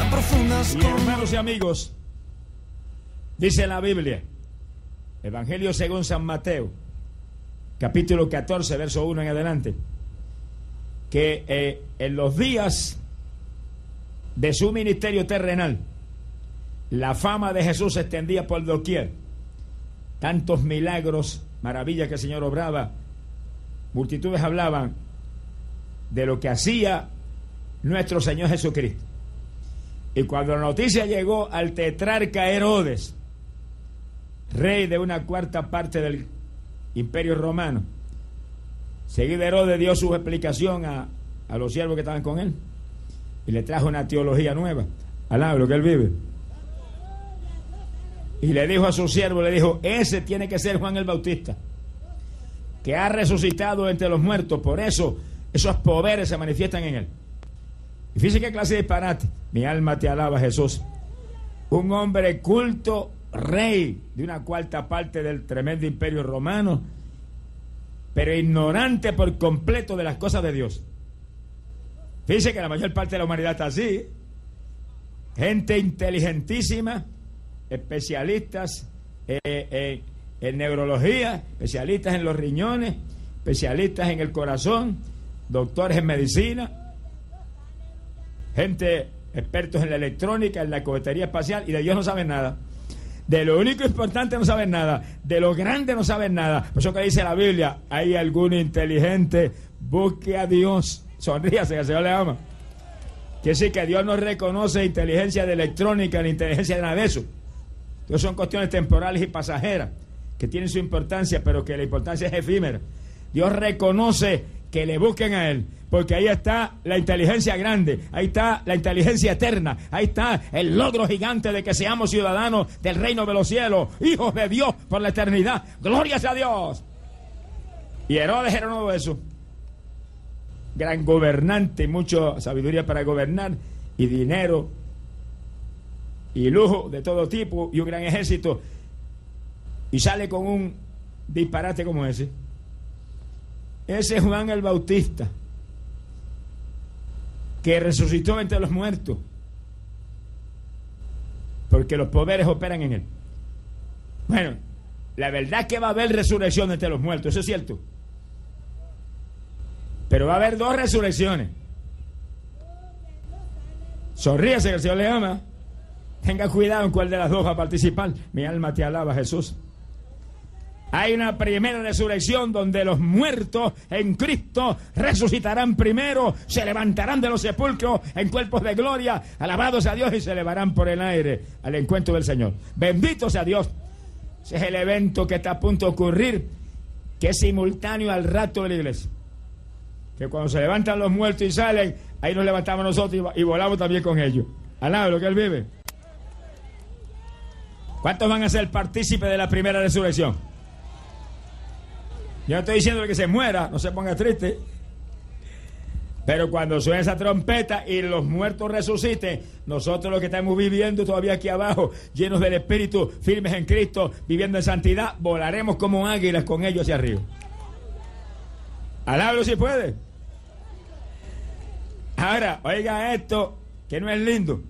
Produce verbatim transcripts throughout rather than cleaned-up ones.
profundas. Y hermanos y amigos, dice la Biblia, Evangelio según San Mateo, capítulo catorce, verso uno en adelante, que eh, en los días de su ministerio terrenal, la fama de Jesús se extendía por doquier. Tantos milagros, maravillas que el Señor obraba, multitudes hablaban de lo que hacía nuestro Señor Jesucristo. Y cuando la noticia llegó al tetrarca Herodes, rey de una cuarta parte del Imperio Romano, seguido Herodes dio su explicación a, a los siervos que estaban con él y le trajo una teología nueva. Alaba lo que él vive. Y le dijo a su siervo, le dijo, ese tiene que ser Juan el Bautista, que ha resucitado entre los muertos, por eso esos poderes se manifiestan en él. Y fíjese qué clase de disparate. Mi alma te alaba, Jesús. Un hombre culto, rey de una cuarta parte del tremendo imperio romano, pero ignorante por completo de las cosas de Dios. Fíjese que la mayor parte de la humanidad está así. Gente inteligentísima, especialistas eh, eh, en neurología, especialistas en los riñones, especialistas en el corazón, doctores en medicina, gente expertos en la electrónica, en la cohetería espacial, y de Dios no saben nada. De lo único importante no saben nada, de lo grande no saben nada. Por eso que dice la Biblia, hay alguno inteligente, busque a Dios, sonríase que el Señor le ama. Quiere decir que Dios no reconoce inteligencia de electrónica ni inteligencia de nada de eso. Entonces son cuestiones temporales y pasajeras que tienen su importancia, pero que la importancia es efímera. Dios reconoce que le busquen a Él, porque ahí está la inteligencia grande, ahí está la inteligencia eterna, ahí está el logro gigante de que seamos ciudadanos del reino de los cielos, hijos de Dios por la eternidad. ¡Glorias a Dios! Y Herodes era uno de esos. Gran gobernante, mucha sabiduría para gobernar, y dinero, y lujo de todo tipo, y un gran ejército, y sale con un disparate como ese. Ese es Juan el Bautista, que resucitó entre los muertos, porque los poderes operan en él. Bueno, la verdad es que va a haber resurrección entre los muertos, eso es cierto, pero va a haber dos resurrecciones. Sonríase que el Señor le ama. Tenga cuidado en cuál de las dos va a participar. Mi alma te alaba, Jesús. Hay una primera resurrección donde los muertos en Cristo resucitarán primero, se levantarán de los sepulcros en cuerpos de gloria, alabados a Dios, y se elevarán por el aire al encuentro del Señor. Bendito sea Dios. Ese es el evento que está a punto de ocurrir, que es simultáneo al rapto de la iglesia. Que cuando se levantan los muertos y salen, ahí nos levantamos nosotros y volamos también con ellos. Alaba lo que Él vive. ¿Cuántos van a ser partícipes de la primera resurrección? Yo no estoy diciendo que se muera, no se ponga triste. Pero cuando suene esa trompeta y los muertos resuciten, nosotros los que estamos viviendo todavía aquí abajo, llenos del Espíritu, firmes en Cristo, viviendo en santidad, volaremos como águilas con ellos hacia arriba. Alábalo si puede. Ahora, oiga esto, que no es lindo.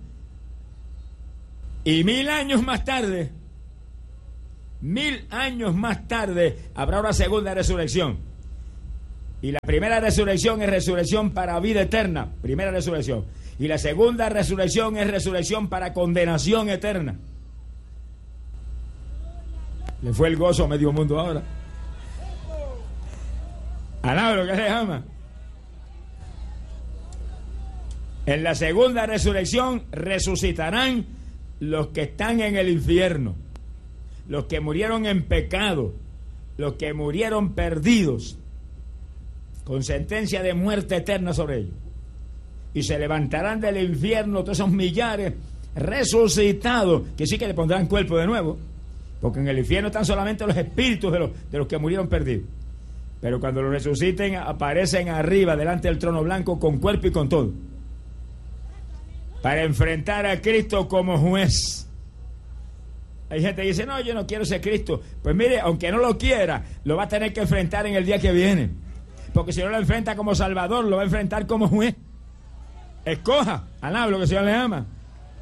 Y mil años más tarde, mil años más tarde, habrá una segunda resurrección. Y la primera resurrección es resurrección para vida eterna, primera resurrección. Y la segunda resurrección es resurrección para condenación eterna. Le fue el gozo a medio mundo ahora. Alaba lo que se llama. En la segunda resurrección resucitarán los que están en el infierno, los que murieron en pecado, los que murieron perdidos, con sentencia de muerte eterna sobre ellos. Y se levantarán del infierno todos esos millares resucitados, que sí que le pondrán cuerpo de nuevo, porque en el infierno están solamente los espíritus de los, de los que murieron perdidos. Pero cuando los resuciten, aparecen arriba, delante del trono blanco, con cuerpo y con todo, para enfrentar a Cristo como juez. Hay gente que dice, no, yo no quiero ser Cristo. Pues mire, aunque no lo quiera, lo va a tener que enfrentar en el día que viene. Porque si no lo enfrenta como Salvador, lo va a enfrentar como juez. Escoja, alaba lo que el Señor le ama.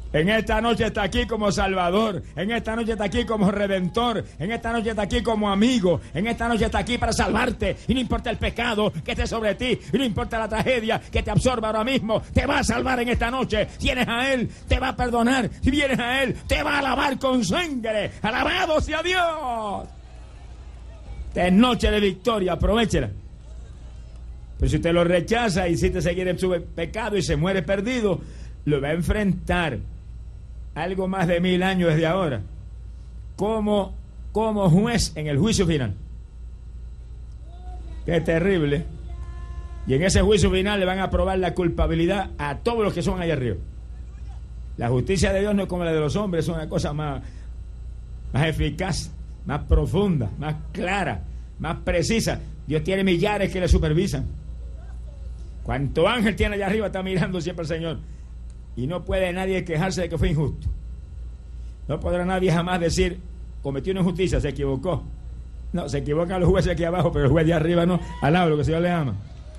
En esta noche está aquí como Salvador, en esta noche está aquí como Redentor, en esta noche está aquí como amigo, en esta noche está aquí para salvarte. Y no importa el pecado que esté sobre ti, y no importa la tragedia que te absorba ahora mismo, te va a salvar en esta noche. Si vienes a Él, te va a perdonar. Si vienes a Él, te va a lavar con sangre. ¡Alabado sea Dios! Esta es noche de victoria, aprovéchela. Pero si usted lo rechaza y insiste seguir en su pecado y se muere perdido, lo va a enfrentar algo más de mil años desde ahora como, como juez en el juicio final. Qué terrible. Y en ese juicio final le van a probar la culpabilidad a todos los que son allá arriba. La justicia de Dios no es como la de los hombres, es una cosa más, más eficaz, más profunda, más clara, más precisa. Dios tiene millares que le supervisan. Cuanto ángel tiene allá arriba está mirando siempre al Señor. Y no puede nadie quejarse de que fue injusto. No podrá nadie jamás decir, cometió una injusticia, se equivocó. No, se equivocan los jueces aquí abajo, pero el juez de arriba no, al lado, lo que el Señor le ama.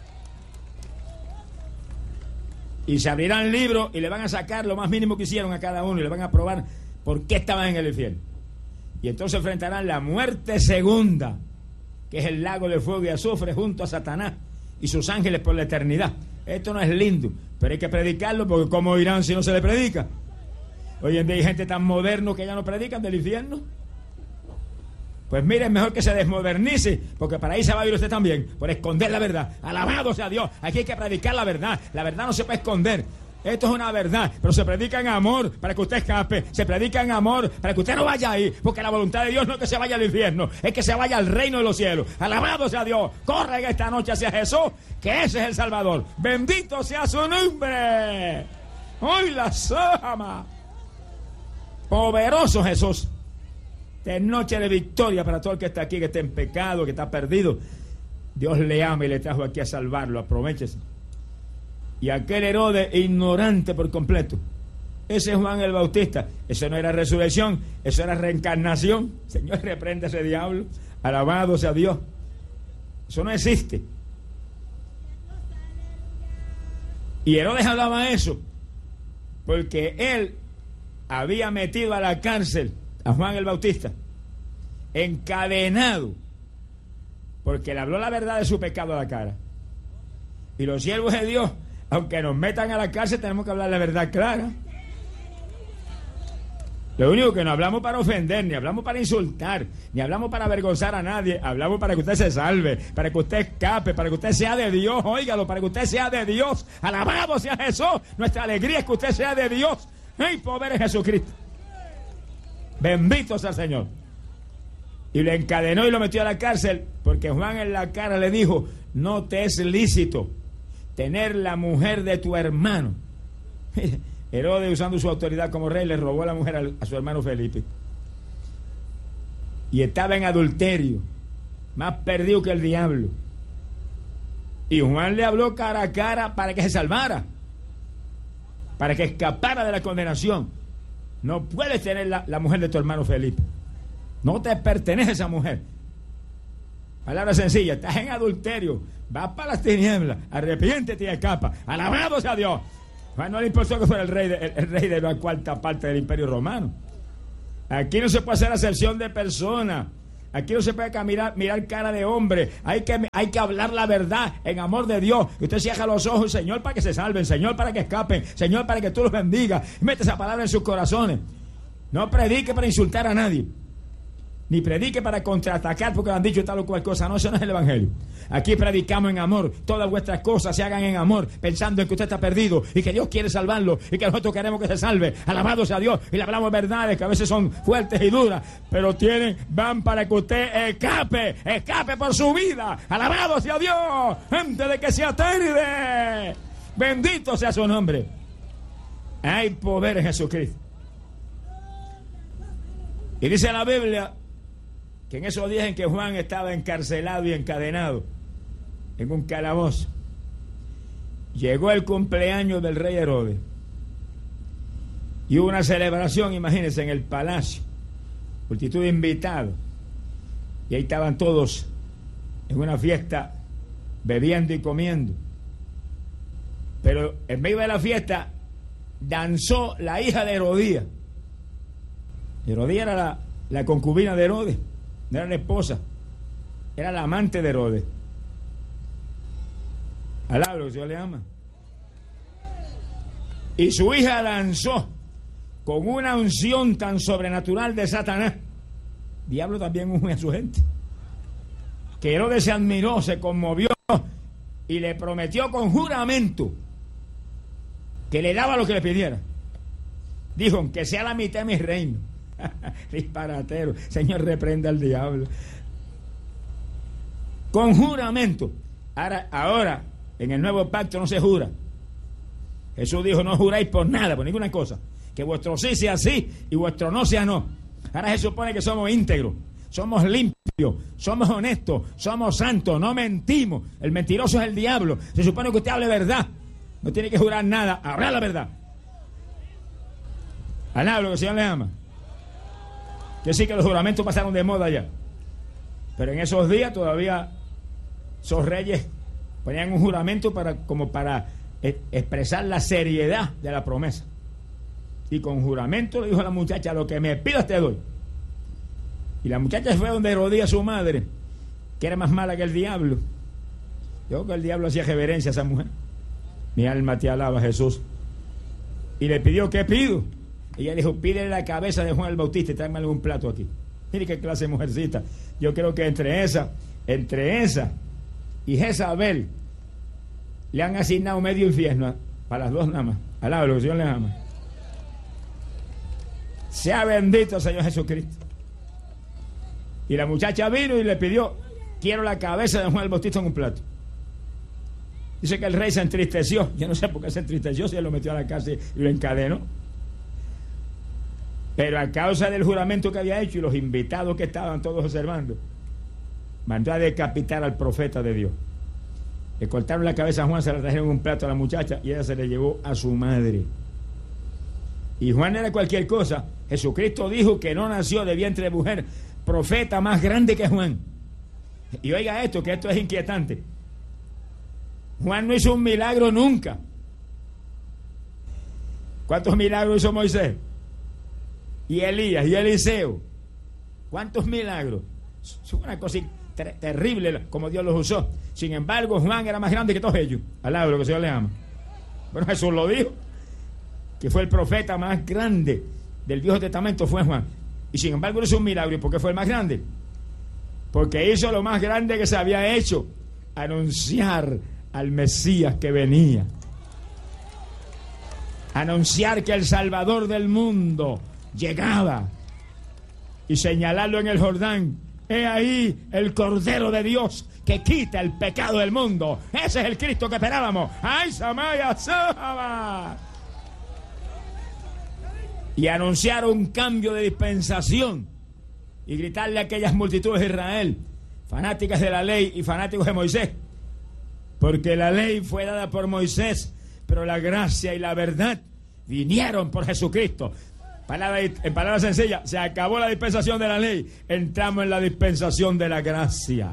Y se abrirán libros y le van a sacar lo más mínimo que hicieron a cada uno y le van a probar por qué estaban en el infierno. Y entonces enfrentarán la muerte segunda, que es el lago de fuego y azufre junto a Satanás y sus ángeles por la eternidad. Esto no es lindo, pero hay que predicarlo, porque ¿cómo irán si no se le predica? Hoy en día hay gente tan moderno que ya no predican del infierno. Pues mire, es mejor que se desmodernice, porque para ahí se va a ir usted también, por esconder la verdad. Alabado sea Dios, aquí hay que predicar la verdad. La verdad no se puede esconder. Esto es una verdad, pero se predica en amor para que usted escape, se predica en amor para que usted no vaya ahí, porque la voluntad de Dios no es que se vaya al infierno, es que se vaya al reino de los cielos. Alabado sea Dios, corre en esta noche hacia Jesús, que ese es el Salvador. Bendito sea su nombre. Hoy la sama. Poderoso Jesús. De noche de victoria para todo el que está aquí, que está en pecado, que está perdido. Dios le ama y le trajo aquí a salvarlo, aprovechese. Y aquel Herodes ignorante por completo, ese es Juan el Bautista. Eso no era resurrección, eso era reencarnación. Señor, reprende a ese diablo. Alabado sea Dios. Eso no existe. Y Herodes hablaba eso porque él había metido a la cárcel a Juan el Bautista, encadenado, porque le habló la verdad de su pecado a la cara. Y los siervos de Dios, aunque nos metan a la cárcel, tenemos que hablar la verdad clara. Lo único que no hablamos para ofender, ni hablamos para insultar, ni hablamos para avergonzar a nadie. Hablamos para que usted se salve, para que usted escape, para que usted sea de Dios. Óigalo, para que usted sea de Dios. Alabado sea Jesús. Nuestra alegría es que usted sea de Dios. ¡Ey, poder es Jesucristo! Bendito sea el Señor. Y lo encadenó y lo metió a la cárcel, porque Juan en la cara le dijo: no te es lícito tener la mujer de tu hermano. Herodes, usando su autoridad como rey, le robó a la mujer a, a su hermano Felipe. Y estaba en adulterio, más perdido que el diablo. Y Juan le habló cara a cara para que se salvara, para que escapara de la condenación. No puedes tener la, la mujer de tu hermano Felipe. No te pertenece esa mujer. Palabra sencilla, estás en adulterio, vas para las tinieblas, arrepiéntete y escapa. Alabado sea Dios. Juan no le importó que fuera el rey de, el, el rey de la cuarta parte del Imperio Romano. Aquí no se puede hacer acepción de persona. Aquí no se puede mirar, mirar cara de hombre. Hay que, hay que hablar la verdad en amor de Dios. Y usted cierra los ojos, Señor, para que se salven, Señor, para que escapen, Señor, para que tú los bendigas. Y mete esa palabra en sus corazones. No predique para insultar a nadie, ni predique para contraatacar porque le han dicho tal o cual cosa. No, eso no es el evangelio. Aquí predicamos en amor. Todas vuestras cosas se hagan en amor, pensando en que usted está perdido y que Dios quiere salvarlo y que nosotros queremos que se salve. Alabado sea Dios. Y le hablamos verdades que a veces son fuertes y duras, pero tienen, van para que usted escape, escape por su vida. Alabado sea Dios, antes de que se aterde. Bendito sea su nombre. Hay poder en Jesucristo. Y dice la Biblia que en esos días en que Juan estaba encarcelado y encadenado en un calabozo, llegó el cumpleaños del rey Herodes y hubo una celebración, imagínense, en el palacio, multitud de invitados, y ahí estaban todos en una fiesta bebiendo y comiendo. Pero en medio de la fiesta danzó la hija de Herodías. Herodías era la, la concubina de Herodes, no era la esposa, era la amante de Herodes. Alaba lo que Dios le ama. Y su hija danzó con una unción tan sobrenatural de Satanás. Diablo también unge a su gente. Que Herodes se admiró, se conmovió y le prometió con juramento que le daba lo que le pidiera. Dijo, que sea la mitad de mi reino. Disparatero. Señor, reprenda al diablo. Con juramento. Ahora, ahora, en el nuevo pacto no se jura. Jesús dijo, no juráis por nada, por ninguna cosa. Que vuestro sí sea sí y vuestro no sea no. Ahora se supone que somos íntegros, somos limpios, somos honestos, somos santos, no mentimos. El mentiroso es el diablo. Se supone que usted hable verdad. No tiene que jurar nada, hablar la verdad. Alaba lo que el Señor le ama. Que sí que los juramentos pasaron de moda ya. Pero en esos días todavía esos reyes ponían un juramento para, como para expresar la seriedad de la promesa. Y con juramento le dijo a la muchacha, lo que me pidas te doy. Y la muchacha fue donde Herodías, su madre, que era más mala que el diablo. Yo creo que el diablo hacía reverencia a esa mujer. Mi alma te alaba, Jesús. Y le pidió, ¿qué pido? Ella dijo, pídele la cabeza de Juan el Bautista y tráeme algún plato aquí. Mire qué clase de mujercita. Yo creo que entre esa, entre esa y Jezabel le han asignado medio infierno para las dos nada más. Alaba lo que el Señor les ama. Sea bendito el Señor Jesucristo. Y la muchacha vino y le pidió, quiero la cabeza de Juan el Bautista en un plato. Dice que el rey se entristeció. Yo no sé por qué se entristeció, si él lo metió a la cárcel y lo encadenó. Pero a causa del juramento que había hecho y los invitados que estaban todos observando, mandó a decapitar al profeta de Dios. Le cortaron la cabeza a Juan, se la trajeron en un plato a la muchacha y ella se le llevó a su madre. Y Juan era cualquier cosa. Jesucristo dijo que no nació de vientre de mujer profeta más grande que Juan. Y oiga esto, que esto es inquietante. Juan no hizo un milagro nunca. ¿Cuántos milagros hizo Moisés? Y Elías, y Eliseo. ¿Cuántos milagros? Es una cosa ter terrible como Dios los usó. Sin embargo, Juan era más grande que todos ellos. Alaba lo que el Señor le ama. Bueno, Jesús lo dijo, que fue el profeta más grande del Viejo Testamento, fue Juan. Y sin embargo, no hizo un milagro. ¿Y por qué fue el más grande? Porque hizo lo más grande que se había hecho: anunciar al Mesías que venía. Anunciar que el Salvador del mundo llegaba. Y señalarlo en el Jordán: he ahí el Cordero de Dios que quita el pecado del mundo. Ese es el Cristo que esperábamos. ¡Ay, Samaya, Sahaba! Y anunciar un cambio de dispensación y gritarle a aquellas multitudes de Israel, fanáticas de la ley y fanáticos de Moisés, porque la ley fue dada por Moisés, pero la gracia y la verdad vinieron por Jesucristo. Palabra, en palabras sencillas, se acabó la dispensación de la ley, entramos en la dispensación de la gracia.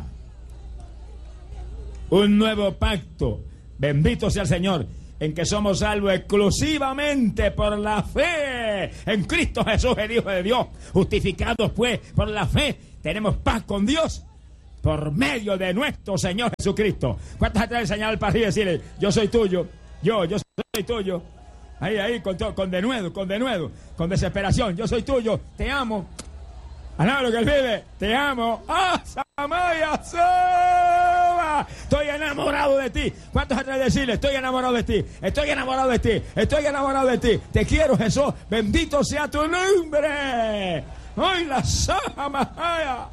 Un nuevo pacto, bendito sea el Señor, en que somos salvos exclusivamente por la fe en Cristo Jesús, el Hijo de Dios. Justificados pues por la fe, tenemos paz con Dios por medio de nuestro Señor Jesucristo. ¿Cuántos atrás de señalar para arriba y decirle, yo soy tuyo, yo, yo soy tuyo? Ahí, ahí, con, con denuedo, con denuedo, con desesperación, yo soy tuyo, te amo. Alaba lo que él vive, te amo. ¡Ah, Samaya, Soba! Estoy enamorado de ti. ¿Cuántos atrás de decirle, estoy enamorado de ti, estoy enamorado de ti, estoy enamorado de ti? Te quiero, Jesús, bendito sea tu nombre. ¡Ay, la Samaya!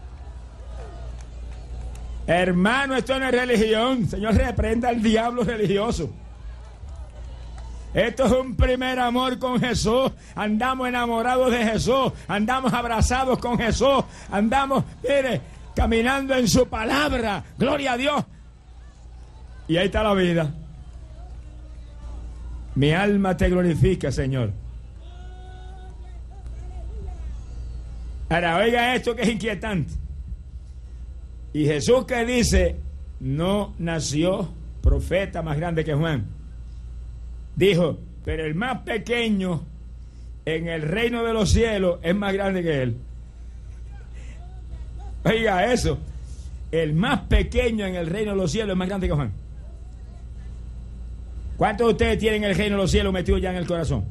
Hermano, esto no es religión. Señor, reprenda al diablo religioso. Esto es un primer amor con Jesús. Andamos enamorados de Jesús. Andamos abrazados con Jesús. Andamos, mire, caminando en su palabra. Gloria a Dios. Y ahí está la vida. Mi alma te glorifica, Señor. Ahora, oiga esto que es inquietante. Y Jesús, que dice, no nació profeta más grande que Juan. Dijo, pero el más pequeño en el reino de los cielos es más grande que él. Oiga eso, el más pequeño en el reino de los cielos es más grande que Juan. ¿Cuántos de ustedes tienen el reino de los cielos metido ya en el corazón?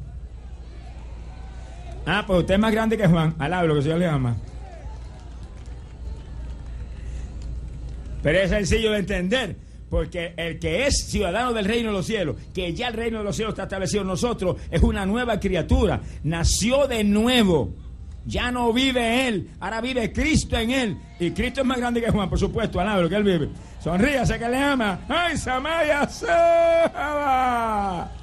Ah, pues usted es más grande que Juan. Alaba lo que el Señor le ama. Pero es sencillo de entender, porque el que es ciudadano del reino de los cielos, que ya el reino de los cielos está establecido en nosotros, es una nueva criatura, nació de nuevo. Ya no vive él, ahora vive Cristo en él. Y Cristo es más grande que Juan, por supuesto. Alaba lo que él vive. Sonríase que le ama. ¡Ay, Samaya Saba!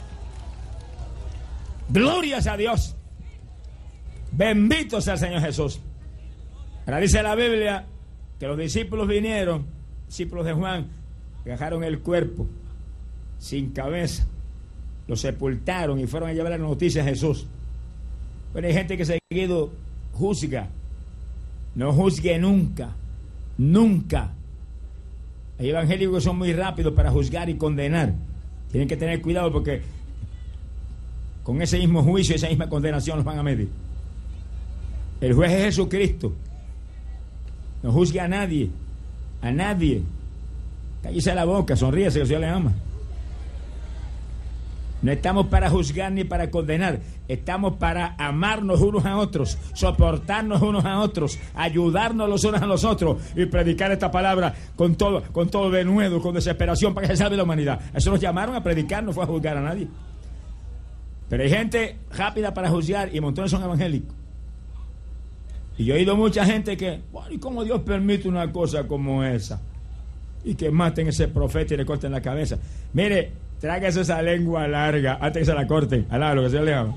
Glorias a Dios. Bendito sea el Señor Jesús. Ahora dice la Biblia que los discípulos vinieron, discípulos de Juan, dejaron el cuerpo sin cabeza, lo sepultaron y fueron a llevar la noticia a Jesús. Pero hay gente que seguido juzga. No juzgue nunca, nunca. Hay evangélicos que son muy rápidos para juzgar y condenar. Tienen que tener cuidado porque con ese mismo juicio, esa misma condenación los van a medir. El juez es Jesucristo. No juzgue a nadie, a nadie. Cállese la boca, sonríese que el Señor le ama. No estamos para juzgar ni para condenar. Estamos para amarnos unos a otros, soportarnos unos a otros, ayudarnos los unos a los otros y predicar esta palabra con todo, con todo denuedo, con desesperación para que se salve la humanidad. Eso nos llamaron a predicar, no fue a juzgar a nadie. Pero hay gente rápida para juzgar y montones son evangélicos. Y yo he oído mucha gente que, bueno, ¿y cómo Dios permite una cosa como esa? Y que maten a ese profeta y le corten la cabeza. Mire, trágase esa lengua larga antes que se la corten. Alá, lo que se le ama.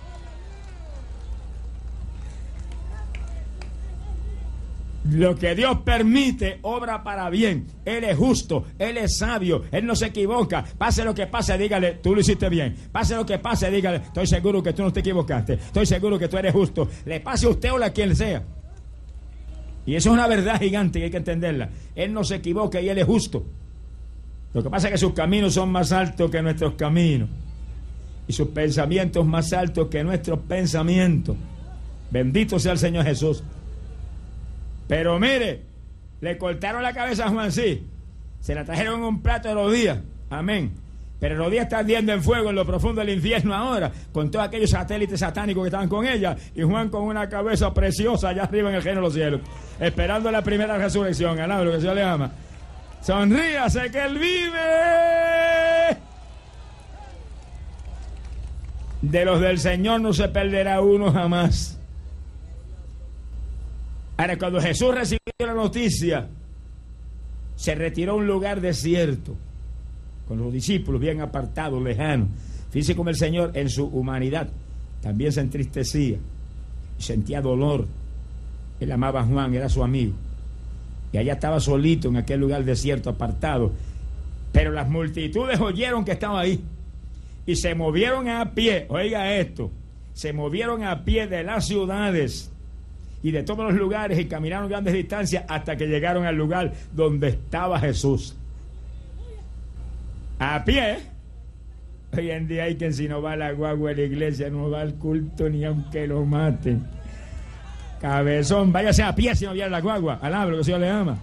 Lo que Dios permite obra para bien. Él es justo, Él es sabio, Él no se equivoca. Pase lo que pase, dígale, tú lo hiciste bien. Pase lo que pase, dígale, estoy seguro que tú no te equivocaste. Estoy seguro que tú eres justo. Le pase a usted o a quien sea. Y eso es una verdad gigante que hay que entenderla. Él no se equivoca y Él es justo. Lo que pasa es que sus caminos son más altos que nuestros caminos. Y sus pensamientos más altos que nuestros pensamientos. Bendito sea el Señor Jesús. Pero mire, le cortaron la cabeza a Juan, sí. Se la trajeron en un plato de Herodías. Amén. Pero Herodías está ardiendo en fuego en lo profundo del infierno ahora, con todos aquellos satélites satánicos que estaban con ella. Y Juan con una cabeza preciosa allá arriba en el reino de los cielos, esperando la primera resurrección. Alaba lo que el Señor le ama. Sonríase que Él vive. De los del Señor no se perderá uno jamás. Ahora, cuando Jesús recibió la noticia, se retiró a un lugar desierto, con los discípulos bien apartados, lejanos. Fíjese como el Señor en su humanidad también se entristecía y sentía dolor. Él amaba a Juan, era su amigo. Y allá estaba solito en aquel lugar desierto, apartado. Pero las multitudes oyeron que estaba ahí y se movieron a pie. Oiga esto, se movieron a pie de las ciudades y de todos los lugares y caminaron grandes distancias hasta que llegaron al lugar donde estaba Jesús. A pie. Hoy en día hay quien si no va a la guagua de la iglesia no va al culto ni aunque lo maten. Cabezón, váyase a pie si no viene la guagua. Alaba lo que el Señor le ama.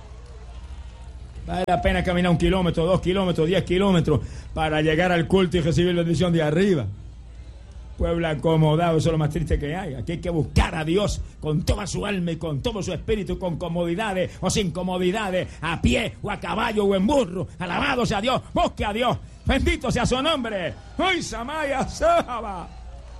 Vale la pena caminar un kilómetro, dos kilómetros, diez kilómetros para llegar al culto y recibir la bendición de arriba. Pueblo acomodado, eso es lo más triste que hay. Aquí hay que buscar a Dios con toda su alma y con todo su espíritu, con comodidades o sin comodidades, a pie o a caballo o en burro. Alabado sea Dios, busque a Dios, bendito sea su nombre. ¡Ay, Samaya Saba!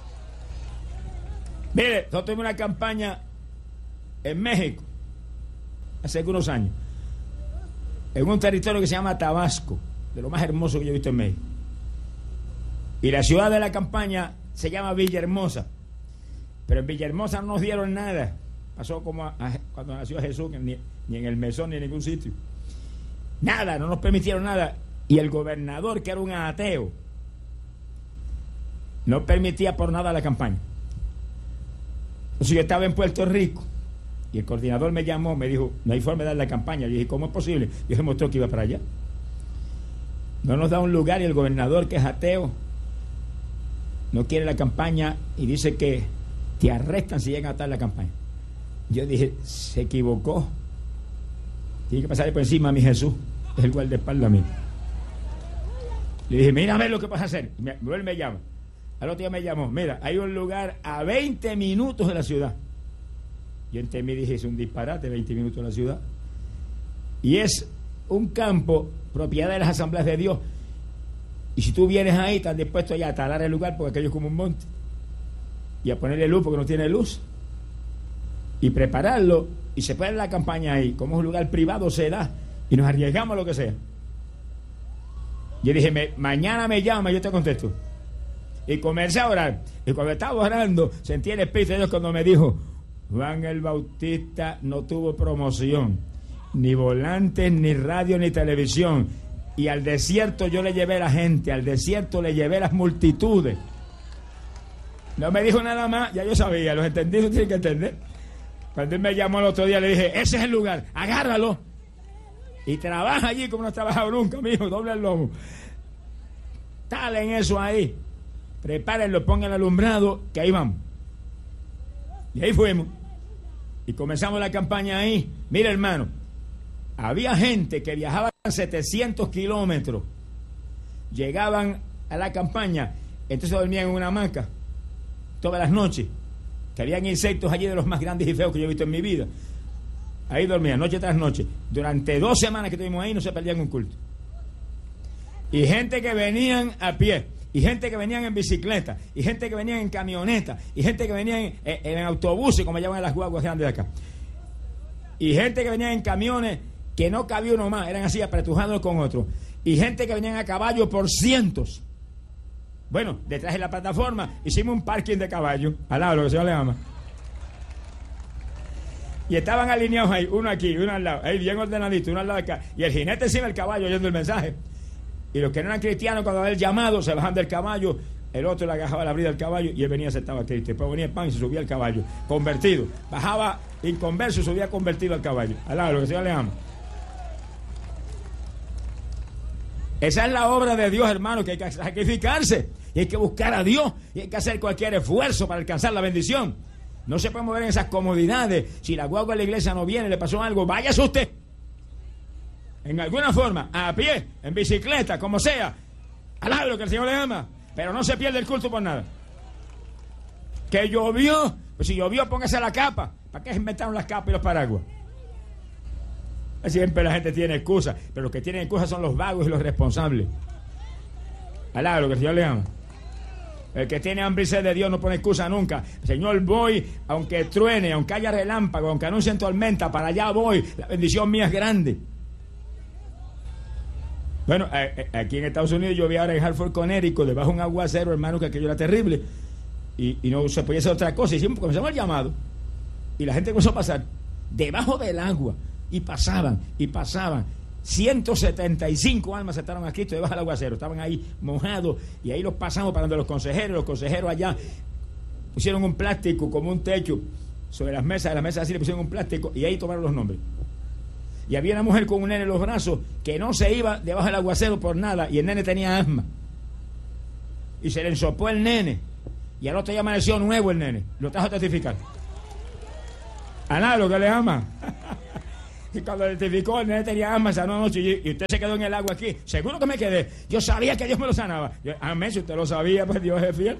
Mire, nosotros tuvimos una campaña en México hace algunos años, en un territorio que se llama Tabasco, de lo más hermoso que yo he visto en México. Y la ciudad de la campaña se llama Villahermosa, pero en Villahermosa no nos dieron nada. Pasó como a, a, cuando nació Jesús, ni, ni en el mesón ni en ningún sitio. Nada, no nos permitieron nada. Y el gobernador, que era un ateo, no permitía por nada la campaña. Entonces yo estaba en Puerto Rico y el coordinador me llamó, me dijo, no hay forma de dar la campaña. Yo dije, ¿cómo es posible? Yo se mostró que iba para allá. No nos da un lugar y el gobernador, que es ateo, no quiere la campaña y dice que te arrestan si llegan a estar en la campaña. Yo dije, se equivocó. Tiene que pasarle por encima a mi Jesús, es el guardaespaldas a mí. Le dije, mira a ver lo que vas a hacer. Me, él me llama. Al otro día me llamó, mira, hay un lugar a veinte minutos de la ciudad. Yo entre mí dije, es un disparate, veinte minutos de la ciudad. Y es un campo, propiedad de las asambleas de Dios. Y si tú vienes ahí, estás dispuesto ya a talar el lugar, porque aquello es como un monte. Y a ponerle luz porque no tiene luz. Y prepararlo, y se puede la campaña ahí. Como es un lugar privado, se da. Y nos arriesgamos a lo que sea. Yo dije, me, mañana me llama y yo te contesto. Y comencé a orar. Y cuando estaba orando, sentí el Espíritu de Dios cuando me dijo, Juan el Bautista no tuvo promoción, ni volantes, ni radio, ni televisión. Y al desierto yo le llevé a la gente, al desierto le llevé las multitudes. No me dijo nada más, ya yo sabía, los entendidos tienen que entender. Cuando él me llamó el otro día, le dije, ese es el lugar, agárralo. Y trabaja allí como no has trabajado nunca, mi hijo, doble el lomo. Dale en eso ahí. Prepárenlo, pongan el alumbrado, que ahí vamos. Y ahí fuimos. Y comenzamos la campaña ahí. Mira, hermano, había gente que viajaba setecientos kilómetros. Llegaban a la campaña, entonces dormían en una hamaca todas las noches. Que habían insectos allí de los más grandes y feos que yo he visto en mi vida. Ahí dormían, noche tras noche. Durante dos semanas que estuvimos ahí no se perdían un culto. Y gente que venían a pie, y gente que venían en bicicleta, y gente que venían en camioneta, y gente que venían en, en, en autobuses, como llaman las guaguas grandes de acá. Y gente que venían en camiones que no cabía uno más, eran así apretujados con otros. Y gente que venían a caballo por cientos. Bueno, detrás de la plataforma hicimos un parking de caballos, al lado, lo que el Señor le ama. Y estaban alineados ahí, uno aquí, uno al lado, ahí bien ordenadito, uno al lado de acá. Y el jinete encima del caballo oyendo el mensaje. Y los que no eran cristianos, cuando había el llamado, se bajan del caballo, el otro le agajaba la brida del caballo y él venía sentado a Cristo. Después venía el pan y se subía al caballo, convertido. Bajaba inconverso y subía convertido al caballo. Al lado, lo que el Señor le ama. Esa es la obra de Dios, hermano, que hay que sacrificarse. Y hay que buscar a Dios. Y hay que hacer cualquier esfuerzo para alcanzar la bendición. No se puede mover en esas comodidades. Si la guagua de la iglesia no viene, le pasó algo, váyase usted. En alguna forma, a pie, en bicicleta, como sea. Alabe lo que el Señor le ama. Pero no se pierde el culto por nada. Que llovió. Pues si llovió, póngase la capa. ¿Para qué inventaron las capas y los paraguas? Siempre la gente tiene excusas. Pero los que tienen excusas son los vagos y los responsables. Alabe lo que el Señor le ama. El que tiene hambre y sed de Dios no pone excusa nunca. Señor, voy, aunque truene, aunque haya relámpago, aunque anuncien tormenta, para allá voy. La bendición mía es grande. Bueno, eh, eh, aquí en Estados Unidos yo vi ahora en Hartford, Connecticut, debajo de un aguacero, hermano, que aquello era terrible. Y, y no se podía hacer otra cosa. Y siempre comenzamos el llamado. Y la gente comenzó a pasar debajo del agua. Y pasaban, y pasaban. ciento setenta y cinco almas aceptaron a Cristo debajo del aguacero. Estaban ahí mojados. Y ahí los pasamos para donde los consejeros. Los consejeros allá pusieron un plástico como un techo sobre las mesas. De las mesas así le pusieron un plástico. Y ahí tomaron los nombres. Y había una mujer con un nene en los brazos que no se iba debajo del aguacero por nada. Y el nene tenía asma. Y se le ensopó el nene. Y al otro día amaneció nuevo el nene. Lo trajo a testificar. A nada, lo que le ama. Y cuando testificó, el nene tenía asma esa noche. Y, y usted se quedó en el agua aquí. Seguro que me quedé. Yo sabía que Dios me lo sanaba. Yo, amén, si usted lo sabía, pues Dios es fiel.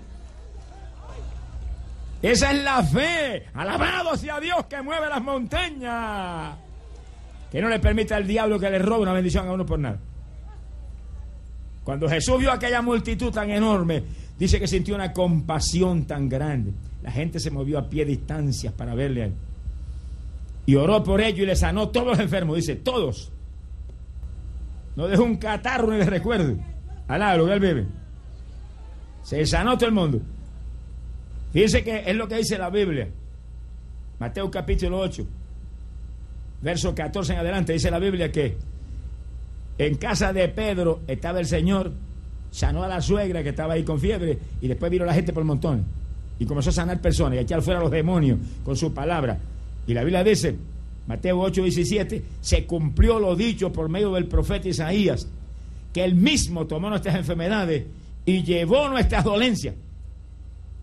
Esa es la fe. Alabado sea Dios que mueve las montañas. Que no le permite al diablo que le robe una bendición a uno por nada. Cuando Jesús vio aquella multitud tan enorme, dice que sintió una compasión tan grande. La gente se movió a pie distancias para verle a él. Y oró por ellos y le sanó todos los enfermos. Dice, todos. No dejó un catarro ni de recuerdo. Alá, lo que él vive. Se sanó todo el mundo. Fíjense que es lo que dice la Biblia. Mateo capítulo ocho. Verso catorce en adelante, dice la Biblia que en casa de Pedro estaba el Señor, sanó a la suegra que estaba ahí con fiebre, y después vino la gente por montones y comenzó a sanar personas y a echar fuera a los demonios con su palabra. Y la Biblia dice, Mateo ocho diecisiete, se cumplió lo dicho por medio del profeta Isaías, que él mismo tomó nuestras enfermedades y llevó nuestras dolencias.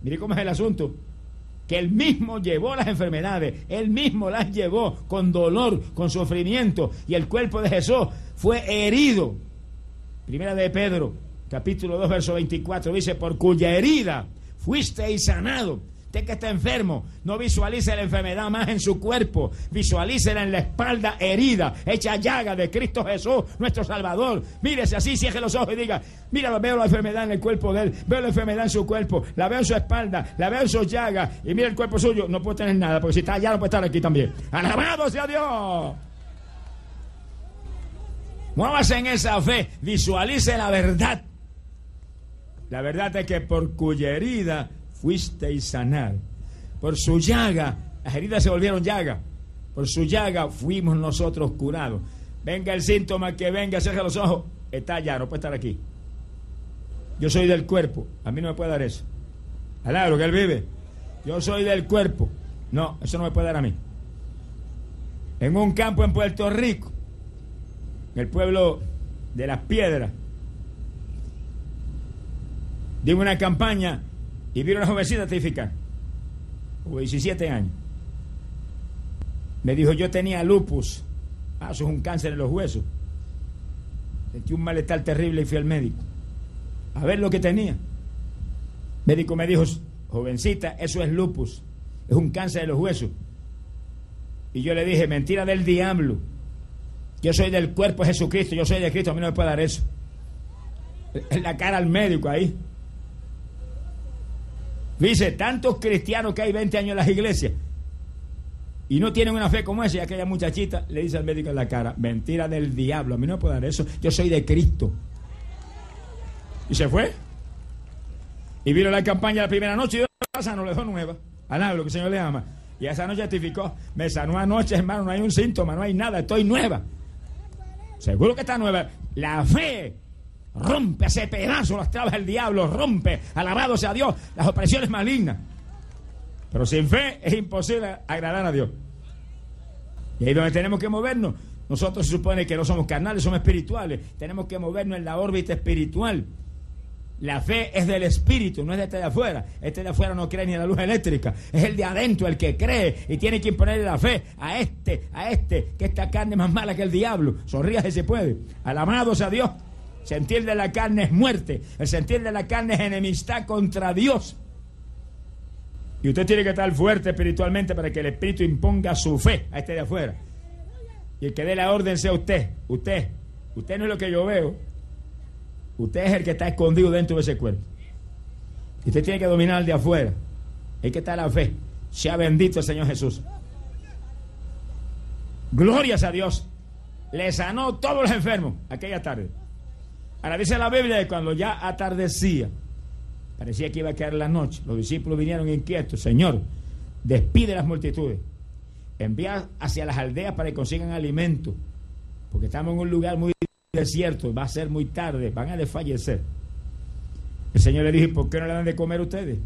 Mire cómo es el asunto. Que él mismo llevó las enfermedades, él mismo las llevó con dolor, con sufrimiento, y el cuerpo de Jesús fue herido. Primera de Pedro, capítulo dos, verso veinticuatro, dice: por cuya herida fuisteis sanado. Usted que está enfermo, no visualice la enfermedad más en su cuerpo, visualícela en la espalda herida, hecha llaga de Cristo Jesús, nuestro Salvador. Mírese así, cierre los ojos y diga: mira, veo la enfermedad en el cuerpo de él, veo la enfermedad en su cuerpo, la veo en su espalda, la veo en sus llagas, y mira el cuerpo suyo. No puede tener nada, porque si está allá no puede estar aquí también. ¡Alabado sea Dios! Muévase en esa fe, visualice la verdad. La verdad es que por cuya herida fuisteis sanados. Por su llaga, las heridas se volvieron llaga. Por su llaga fuimos nosotros curados. Venga el síntoma que venga, cierra los ojos. Está allá, no puede estar aquí. Yo soy del cuerpo, a mí no me puede dar eso. Alabro que él vive. Yo soy del cuerpo. No, eso no me puede dar a mí. En un campo en Puerto Rico, en el pueblo de Las Piedras, dimos una campaña y vino una jovencita a testificar, como diecisiete años. Me dijo: yo tenía lupus. Ah, eso es un cáncer en los huesos. Sentí un malestar terrible y fui al médico a ver lo que tenía. El médico me dijo: jovencita, eso es lupus, es un cáncer de los huesos. Y yo le dije: mentira del diablo. Yo soy del cuerpo de Jesucristo, yo soy de Cristo, a mí no me puede dar eso. En la cara al médico ahí. Dice: tantos cristianos que hay veinte años en las iglesias y no tienen una fe como esa, y aquella muchachita le dice al médico en la cara: mentira del diablo, a mí no me puede dar eso, yo soy de Cristo. Y se fue. Y vino la campaña la primera noche y Dios la sanó, le dejó nueva. Alaba lo que el Señor le ama. Y esa noche testificó: me sanó anoche, hermano, no hay un síntoma, no hay nada, estoy nueva. Seguro que está nueva. La fe rompe ese pedazo, las trabas del diablo, rompe, alabado sea Dios, las opresiones malignas. Pero sin fe es imposible agradar a Dios. Y ahí es donde tenemos que movernos. Nosotros se supone que no somos carnales, somos espirituales. Tenemos que movernos en la órbita espiritual. La fe es del espíritu, no es de este de afuera. Este de afuera no cree ni en la luz eléctrica. Es el de adentro el que cree y tiene que imponerle la fe a este, a este, que esta carne es más mala que el diablo. Sonríase si puede. Alabado sea Dios. Sentir de la carne es muerte. El sentir de la carne es enemistad contra Dios. Y usted tiene que estar fuerte espiritualmente para que el espíritu imponga su fe a este de afuera. Y el que dé la orden sea usted. Usted. Usted no es lo que yo veo. Usted es el que está escondido dentro de ese cuerpo. Y usted tiene que dominar al de afuera. Hay que estar la fe. Sea bendito el Señor Jesús. Glorias a Dios. Le sanó todos los enfermos aquella tarde. Ahora dice la Biblia que cuando ya atardecía, parecía que iba a caer la noche, los discípulos vinieron inquietos: Señor, despide las multitudes, envía hacia las aldeas para que consigan alimento, porque estamos en un lugar muy desierto, va a ser muy tarde, van a desfallecer. El Señor le dijo: ¿por qué no le dan de comer a ustedes?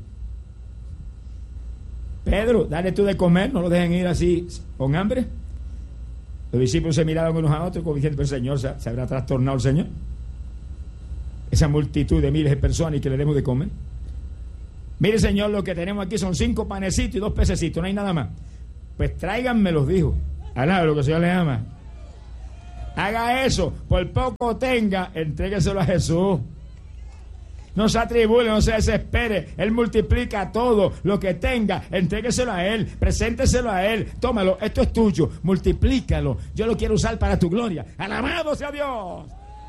Pedro, dale tú de comer, no lo dejen ir así con hambre. Los discípulos se miraron unos a otros como diciendo: pero el Señor, ¿se, se habrá trastornado el Señor? Esa multitud de miles de personas y que le demos de comer. Mire, Señor, lo que tenemos aquí son cinco panecitos y dos pececitos, no hay nada más. Pues tráiganmelos, dijo. Alá, lo que el Señor le ama. Haga eso, por poco tenga, entrégueselo a Jesús. No se atribule, no se desespere. Él multiplica todo lo que tenga, entrégueselo a Él, presénteselo a Él, tómalo, esto es tuyo, multiplícalo. Yo lo quiero usar para tu gloria. Alabado sea Dios.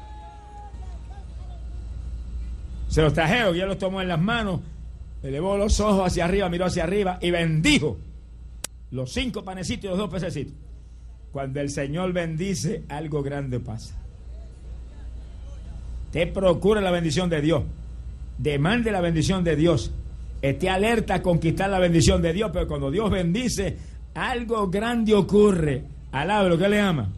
Se los trajeron y él los tomó en las manos, elevó los ojos hacia arriba, miró hacia arriba y bendijo los cinco panecitos y los dos pececitos. Cuando el Señor bendice, algo grande pasa. Te procura la bendición de Dios, demande la bendición de Dios, esté alerta a conquistar la bendición de Dios, pero cuando Dios bendice, algo grande ocurre. Alaba lo que le ama.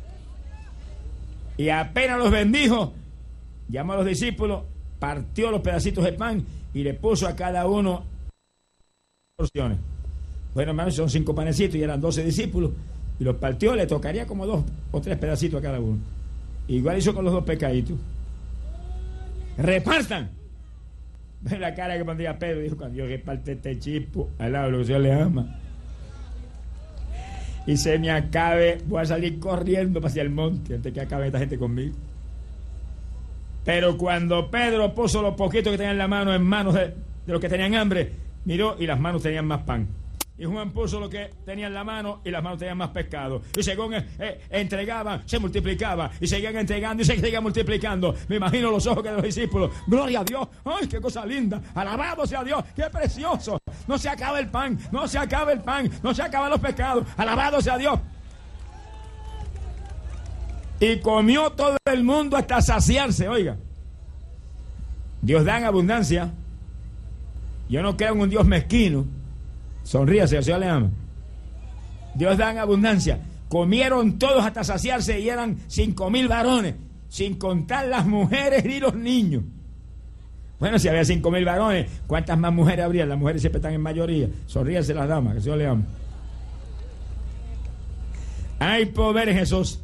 Y apenas los bendijo, llamó a los discípulos, partió los pedacitos de pan y le puso a cada uno porciones. Bueno, hermanos, son cinco panecitos y eran doce discípulos, y los partió, le tocaría como dos o tres pedacitos a cada uno. Igual hizo con los dos pescaditos. Repartan. Ve la cara que pondría Pedro. Dijo, cuando yo reparte este chispo al lado de lo que Dios le ama y se me acabe, voy a salir corriendo hacia el monte antes que acabe esta gente conmigo. Pero cuando Pedro puso los poquitos que tenían en la mano en manos de, de los que tenían hambre, miró y las manos tenían más pan. Y Juan puso lo que tenía en la mano y las manos tenían más pescado. Y según eh, eh, entregaban, se multiplicaba. Y seguían entregando y se seguían multiplicando. Me imagino los ojos que de los discípulos. Gloria a Dios. ¡Ay, qué cosa linda! Alabado sea Dios. ¡Qué precioso! No se acaba el pan. No se acaba el pan. No se acaban los pescados. Alabado sea Dios. Y comió todo el mundo hasta saciarse. Oiga. Dios da en abundancia. Yo no creo en un Dios mezquino. Sonríase, el Señor le ama. Dios da en abundancia. Comieron todos hasta saciarse y eran cinco mil varones, sin contar las mujeres ni los niños. Bueno, si había cinco mil varones, ¿cuántas más mujeres habría? Las mujeres siempre están en mayoría. Sonríase las damas, que el Señor le ama. Hay poder en Jesús.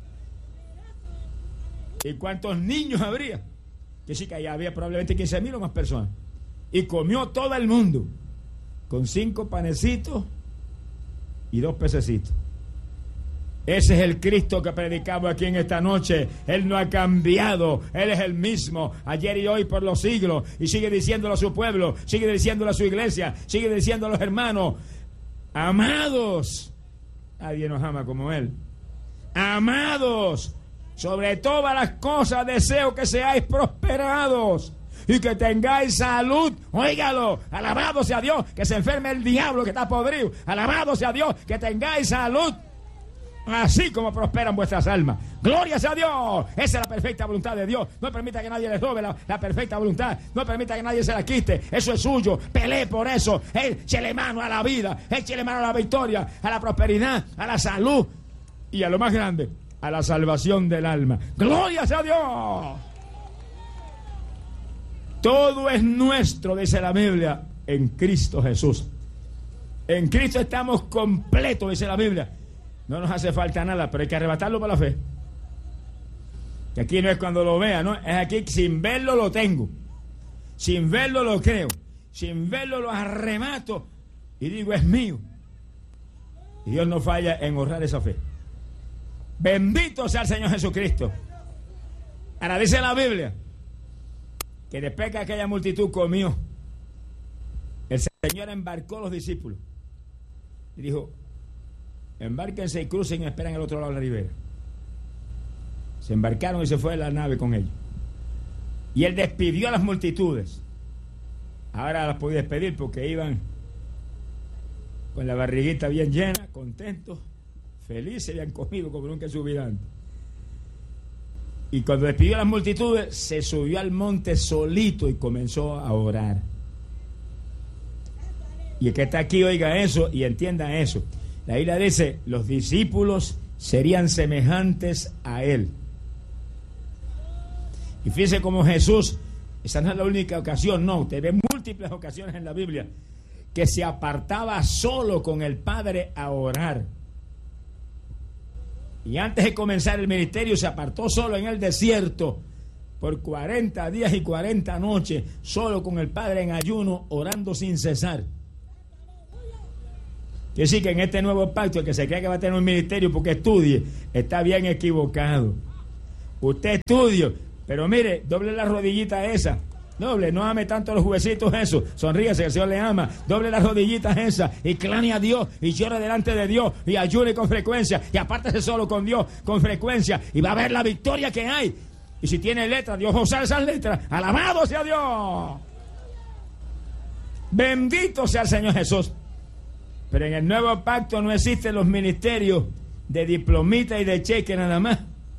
¿Y cuántos niños habría? Que sí, que ahí había probablemente quince mil o más personas. Y comió todo el mundo. Con cinco panecitos y dos pececitos. Ese es el Cristo que predicamos aquí en esta noche. Él no ha cambiado. Él es el mismo ayer y hoy por los siglos. Y sigue diciéndolo a su pueblo, sigue diciéndolo a su iglesia, sigue diciéndolo a los hermanos. Amados, nadie nos ama como Él. Amados, sobre todas las cosas deseo que seáis prosperados y que tengáis salud. Óigalo, alabado sea Dios, que se enferme el diablo que está podrido. Alabado sea Dios, que tengáis salud, así como prosperan vuestras almas. Gloria sea Dios. Esa es la perfecta voluntad de Dios. No permita que nadie les robe la, la perfecta voluntad. No permita que nadie se la quite. Eso es suyo. Pelee por eso. Échele mano a la vida. Échele mano a la victoria, a la prosperidad, a la salud y a lo más grande, a la salvación del alma. Gloria sea Dios. Todo es nuestro, dice la Biblia, en Cristo Jesús. En Cristo estamos completos, dice la Biblia. No nos hace falta nada, pero hay que arrebatarlo por la fe. Que aquí no es cuando lo vea, ¿no? Es aquí, sin verlo lo tengo. Sin verlo lo creo. Sin verlo lo arremato y digo, es mío. Y Dios no falla en honrar esa fe. Bendito sea el Señor Jesucristo. Ahora dice la Biblia que después que aquella multitud comió, el Señor embarcó a los discípulos y dijo, embárquense y crucen y esperen al otro lado de la ribera. Se embarcaron y se fue a la nave con ellos. Y Él despidió a las multitudes. Ahora las podía despedir porque iban con la barriguita bien llena, contentos, felices, habían comido como nunca en su vida antes. Y cuando despidió a las multitudes, se subió al monte solito y comenzó a orar. Y el que está aquí oiga eso y entienda eso. La Biblia dice, los discípulos serían semejantes a Él. Y fíjese cómo Jesús, esa no es la única ocasión, no, usted ve múltiples ocasiones en la Biblia, que se apartaba solo con el Padre a orar. Y antes de comenzar el ministerio se apartó solo en el desierto por cuarenta días y cuarenta noches, solo con el Padre en ayuno, orando sin cesar. Quiere decir que en este nuevo pacto, el que se cree que va a tener un ministerio porque estudie, está bien equivocado. Usted estudie, pero mire, doble la rodillita esa. Doble, no ame tanto a los jueguecitos eso. Sonríese, que el Señor le ama. Doble las rodillitas esas y clame a Dios y llore delante de Dios y ayune con frecuencia y apártese solo con Dios con frecuencia y va a ver la victoria que hay. Y si tiene letras, Dios va a usar esas letras. Alabado sea Dios. Bendito sea el Señor Jesús. Pero en el nuevo pacto no existen los ministerios de diplomita y de cheque nada más.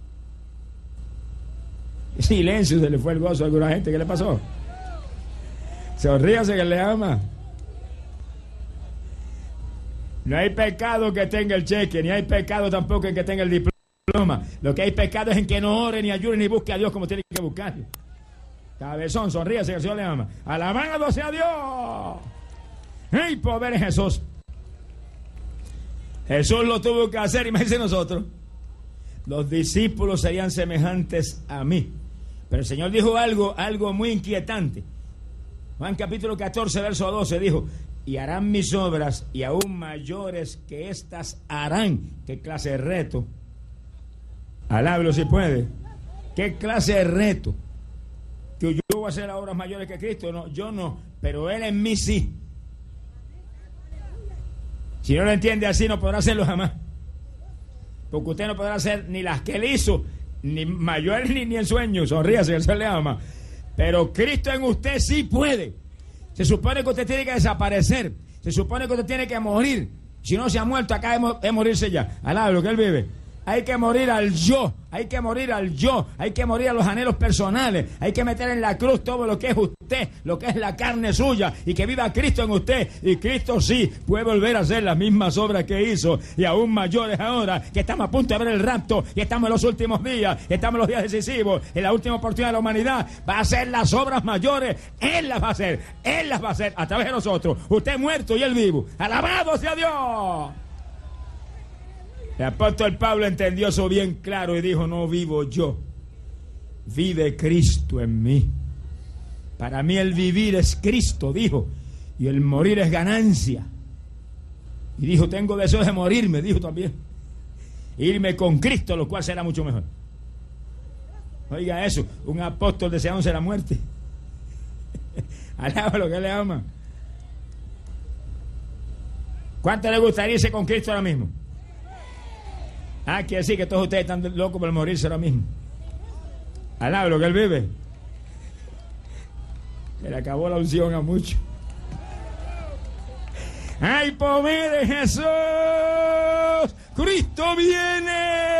Silencio, se le fue el gozo a alguna gente. ¿Qué le pasó? Sonríase, que le ama. No hay pecado que tenga el cheque, ni hay pecado tampoco en que tenga el diploma. Lo que hay pecado es en que no ore, ni ayune, ni busque a Dios como tiene que buscarlo. Cabezón, sonríase, que el Señor le ama. Alabado sea Dios. ¡Ay, poder en Jesús! Jesús lo tuvo que hacer, imagínense nosotros. Los discípulos serían semejantes a mí. Pero el Señor dijo algo, algo muy inquietante. Juan capítulo catorce, verso doce, dijo: y harán mis obras, y aún mayores que estas harán. ¿Qué clase de reto? Alábelo si puede. ¿Qué clase de reto? Que yo voy a hacer las obras mayores que Cristo. No, yo no, pero Él en mí sí. Si no lo entiende así, no podrá hacerlo jamás. Porque usted no podrá hacer ni las que Él hizo, ni mayores ni, ni en sueños. Sonríase, Él se le ama. Pero Cristo en usted sí puede. Se supone que usted tiene que desaparecer. Se supone que usted tiene que morir. Si no se ha muerto, acá de morirse ya. Alaba lo que Él vive. Hay que morir al yo, hay que morir al yo, hay que morir a los anhelos personales, hay que meter en la cruz todo lo que es usted, lo que es la carne suya, y que viva Cristo en usted. Y Cristo sí puede volver a hacer las mismas obras que hizo, y aún mayores ahora, que estamos a punto de ver el rapto, y estamos en los últimos días, estamos en los días decisivos, en la última oportunidad de la humanidad. Va a hacer las obras mayores, Él las va a hacer, Él las va a hacer a través de nosotros. Usted muerto y Él vivo. ¡Alabado sea Dios! El apóstol Pablo entendió eso bien claro y dijo: no vivo yo, vive Cristo en mí. Para mí el vivir es Cristo, dijo, y el morir es ganancia. Y dijo: tengo deseos de morirme, dijo también, irme con Cristo, lo cual será mucho mejor. Oiga eso, un apóstol deseándose la muerte. Alaba lo que le ama. ¿Cuánto le gustaría irse con Cristo ahora mismo? Ah, quiere decir que todos ustedes están locos por morirse ahora mismo. Alaba lo que Él vive. Se le acabó la unción a muchos. ¡Ay, poder de Jesús! ¡Cristo viene!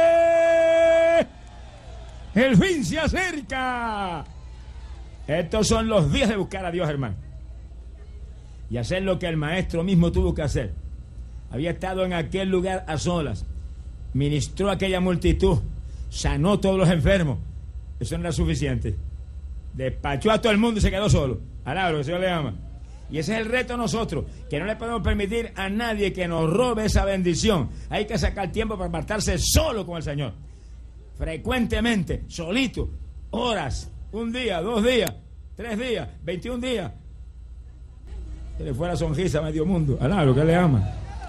¡El fin se acerca! Estos son los días de buscar a Dios, hermano. Y hacer lo que el maestro mismo tuvo que hacer. Había estado en aquel lugar a solas. Ministró a aquella multitud, sanó a todos los enfermos. Eso no era suficiente. Despachó a todo el mundo y se quedó solo. Alaba lo que el Señor le ama. Y ese es el reto a nosotros, que no le podemos permitir a nadie que nos robe esa bendición. Hay que sacar tiempo para apartarse solo con el Señor. Frecuentemente, solito, horas, un día, dos días, tres días, veintiún días. Que le fuera sonrisa a medio mundo. Alaba lo que le ama.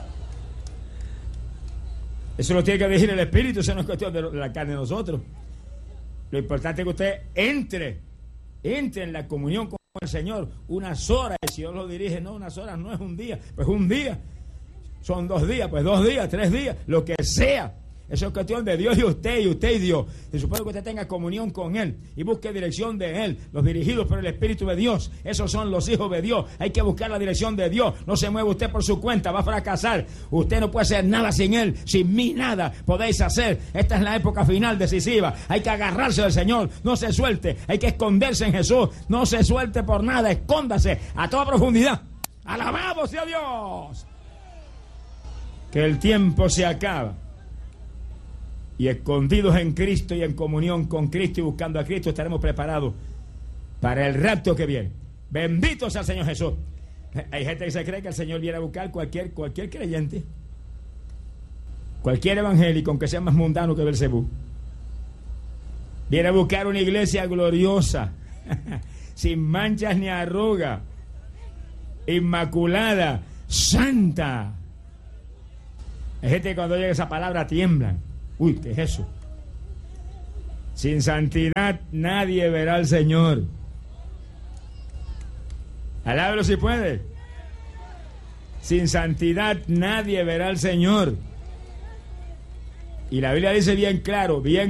Eso lo tiene que decir el Espíritu, eso no es cuestión de la carne de nosotros. Lo importante es que usted entre, entre en la comunión con el Señor unas horas, y si Dios lo dirige, no, unas horas no es un día, pues un día, son dos días, pues dos días, tres días, lo que sea. Eso es cuestión de Dios y usted, y usted y Dios. Se supone que usted tenga comunión con Él y busque dirección de Él, los dirigidos por el Espíritu de Dios. Esos son los hijos de Dios. Hay que buscar la dirección de Dios. No se mueve usted por su cuenta, va a fracasar. Usted no puede hacer nada sin Él. Sin mí nada podéis hacer. Esta es la época final decisiva. Hay que agarrarse del Señor, no se suelte. Hay que esconderse en Jesús, no se suelte por nada. Escóndase a toda profundidad. ¡Alabado sea Dios! Que el tiempo se acaba. Y escondidos en Cristo y en comunión con Cristo y buscando a Cristo, estaremos preparados para el rapto que viene. Bendito sea el Señor Jesús. Hay gente que se cree que el Señor viene a buscar cualquier, cualquier creyente, cualquier evangélico, aunque sea más mundano que Belcebú. Viene a buscar una iglesia gloriosa, sin manchas ni arruga, inmaculada, santa. Hay gente que cuando llega esa palabra tiemblan. Uy, ¿qué es eso? Sin santidad nadie verá al Señor. Alábalo si puede. Sin santidad nadie verá al Señor. Y la Biblia dice bien claro, bien